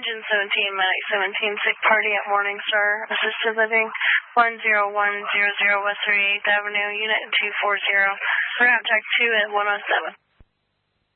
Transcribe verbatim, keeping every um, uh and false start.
Engine seventeen, Medic seventeen, sick party at Morningstar, assisted living, one zero one zero zero West thirty-eighth Avenue, Unit two forty. Route Track two at one oh seven.